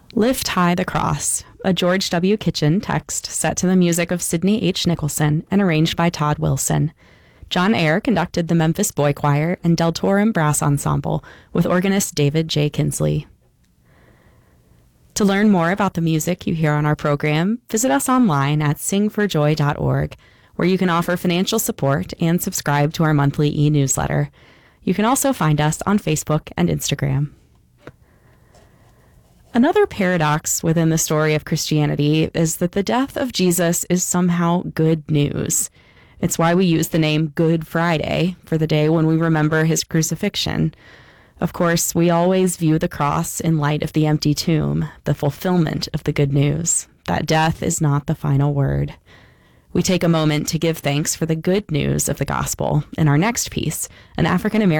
Lift High the Cross, a George W. Kitchen text set to the music of Sidney H. Nicholson and arranged by Todd Wilson. John Ayer conducted the Memphis Boy Choir and Deltorum Brass Ensemble with organist David J. Kinsley. To learn more about the music you hear on our program, visit us online at singforjoy.org, where you can offer financial support and subscribe to our monthly e-newsletter. You can also find us on Facebook and Instagram. Another paradox within the story of Christianity is that the death of Jesus is somehow good news. It's why we use the name Good Friday for the day when we remember his crucifixion. Of course, we always view the cross in light of the empty tomb, the fulfillment of the good news, that death is not the final word. We take a moment to give thanks for the good news of the gospel in our next piece, an African-American